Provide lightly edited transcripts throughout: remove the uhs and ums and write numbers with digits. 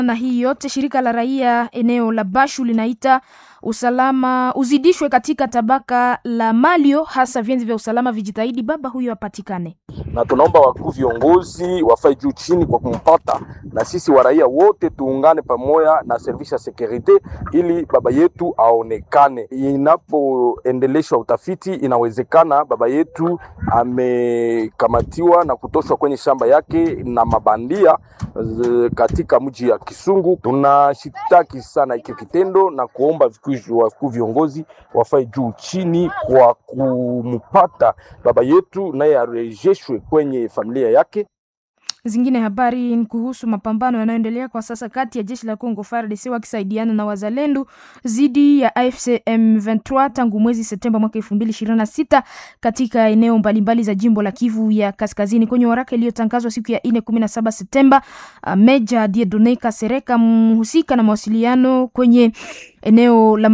Na hii yote shirika la raia eneo la Bashu linaita usalama uzidishwe katika tabaka la Malio, hasa vyenzi vya usalama vijitahidi baba huyo apatikane. Na tunaomba wakuu viongozi wafai juu chini kwa kumpata, na sisi wa raia wote tuungane pamoja na service ya securite ili baba yetu aonekane. Inapoendeleshwa utafiti, inawezekana baba yetu amekamatiwa na kutoshwa kwenye shamba yake na mabandia katika mji ya Kisungu. Tunashitaki sana hiki kitendo na kuomba wakuu viongozi wafai juu chini kwa kumpata baba yetu naye arejeshwe kwenye familia yake. Zingine habari ni kuhusu mapambano yanayoendelea kwa sasa kati ya jeshi la Kongo FARDC wakisaidiana na wazalendo zidi ya AFC M23 tangu mwezi Septemba mwaka 2026 katika eneo mbalimbali za jimbo la Kivu ya Kaskazini. Kwenye waraka iliyotangazwa siku ya 17 Septemba, Meja Dieudonne Kasereka, mhusika na mawasiliano kwenye eneo la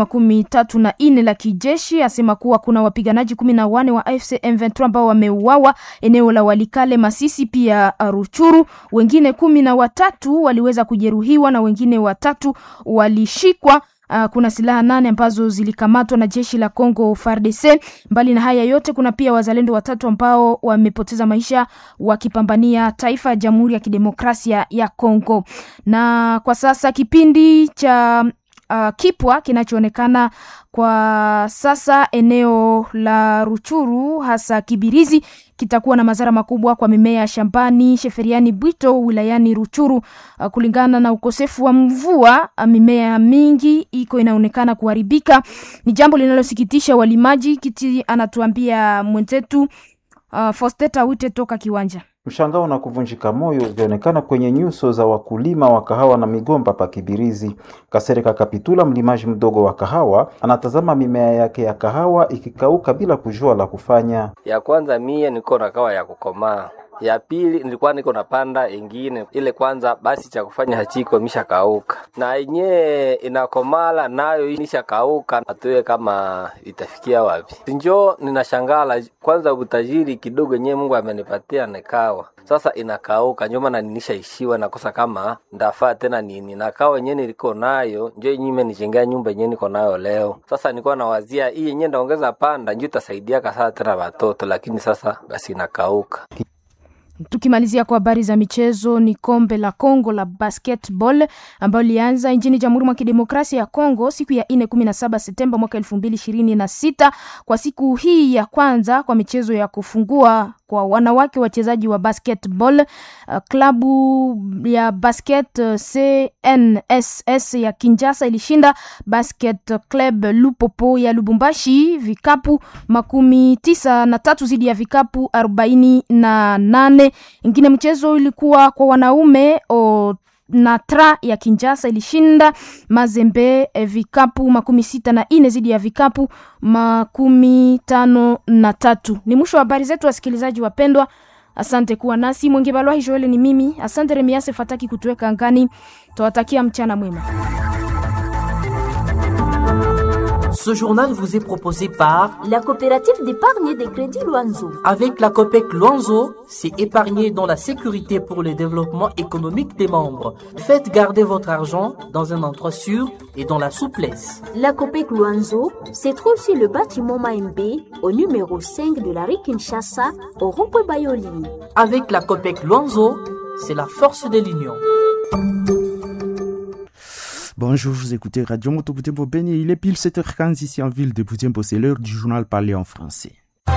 34 la kijeshi, asema kuwa kuna wapiganaji 14 wa AFC M23 ambao wameuawa eneo la Walikale, Masisi pia Ruchuru. Wengine 13 waliweza kujeruhiwa na wengine 3 walishikwa. Kuna silaha 8 ambazo zilikamatwa na jeshi la Kongo FARDC. Mbali na haya yote, kuna pia wazalendo 3 ambao wamepoteza maisha wakipambania taifa ya Jamhuri ya Kidemokrasia ya Kongo. Na kwa sasa kipindi cha kipwa kinachoonekana kwa sasa eneo la Ruchuru hasa Kibirizi kitakuwa na madhara makubwa kwa mimea ya shambani Sheferiani Bwito wilayani Ruchuru. Kulingana na ukosefu wa mvua, mimea mingi iko inaonekana kuharibika. Ni jambo linalosikitisha walimaji. Kiti anatuambia mwenzetu Fosteta Wite toka Kiwanja. Mshangao na kuvunjika moyo vionekana kwenye nyuso za wakulima wa kahawa na migomba pa Kibirizi. Kasereka Kapitula, mlimaji mdogo wa kahawa, anatazama mimea yake ya kahawa ikikauka bila kujua la kufanya. Ya kwanza mie niko na kahawa ya kukomaa. Ya pili nilikuwa niko napanda ingine. Ile kwanza basi cha kufanya hachiko misha kauka. Na yenyewe inakomala nayo inisha kauka. Atoe kama itafikia wapi. Sinjo ninashangala kwanza utajiri kidogo yenyewe Mungu amenipatia nikawa. Sasa inakauka njoma na ninisha ishiwa na kosa kama ndafaa tena nini. Na kawa yenyewe niliko nayo njoo nyime nijengea nyumba yenyewe niko nayo leo. Sasa nilikuwa nawazia hii yenyewe ndaongeza panda njoo itasaidia kasa tena watoto, lakini sasa basi inakauka. Tukimalizia kwa habari za michezo, ni kombe la Kongo la basketball ambalo lianza nchini Jamhuri ya Kidemokrasia ya Kongo siku ya 17 Septemba mwaka 2026. Kwa siku hii ya kwanza kwa michezo ya kufungua kwa wanawake wachezaji wa basketball, klabu ya basket CNSS ya Kinshasa ilishinda Basket Club Lupopo ya Lubumbashi vikapu 93 zidi ya vikapu 48. Ingine mchezo ilikuwa kwa wanaume, Natra ya Kinshasa ilishinda Mazembe vikapu 64 zidi ya vikapu 53. Ni mwisho wa habari zetu wasikilizaji wapendwa. Asante kuwa nasi. Mwengebalwa Joel ni mimi. Asante Remiase Fataki kutuweka angani. Tuwatakia mchana mwema. Ce journal vous est proposé par la coopérative d'épargne et de crédit Luanzo. Avec la COPEC Luanzo, c'est épargner dans la sécurité pour le développement économique des membres. Faites garder votre argent dans un endroit sûr et dans la souplesse. La COPEC Luanzo se trouve sur le bâtiment Maembe au numéro 5 de la rue Kinshasa au rond-point Bayoli. Avec la COPEC Luanzo, c'est la force de l'union. Bonjour, vous écoutez Radio Moto Butembo Beni. Il est pile 7h15 ici en ville de Butembo. C'est l'heure du journal parlé en français.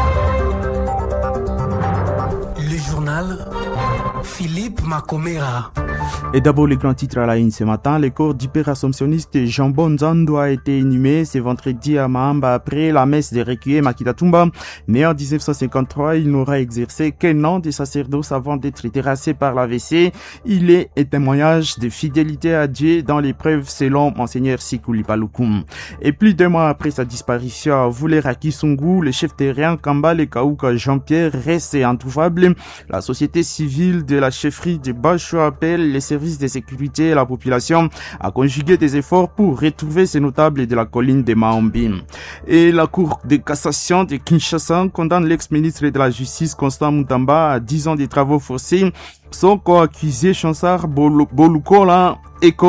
Le journal Philippe Makomera. Et d'abord, les grands titres à la une ce matin. Le corps du père assomptionniste Jean-Bon Nzando a été inhumé ce vendredi à Mahamba après la messe de Requiem à Kitatumba. Né en 1953, il n'aura exercé qu'un an de sacerdoce avant d'être terrassé par l'AVC. Il est un témoignage de fidélité à Dieu dans l'épreuve selon Monseigneur Sikuli Palukum. Et plus d'un mois après sa disparition à Voulera-Kisungu, le chef terrien Kambale Kauka Jean-Pierre reste introuvable. La société civile de la chefferie de Basho appelle les les services de sécurité et la population à conjuguer des efforts pour retrouver ces notables de la colline de Maombi. Et la Cour de cassation de Kinshasa condamne l'ex-ministre de la Justice Constant Mutamba à 10 ans de travaux forcés. Son co-accusé Chansard Bolukola et